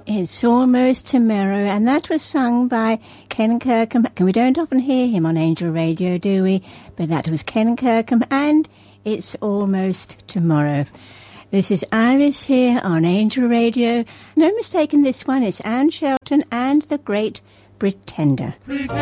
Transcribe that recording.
It's Almost Tomorrow, and that was sung by Ken Kirkham. And we don't often hear him on Angel Radio, do we? But that was Ken Kirkham, and It's Almost Tomorrow. This is Iris here on Angel Radio. No mistake in this one, it's Anne Shelton and the Great Pretender.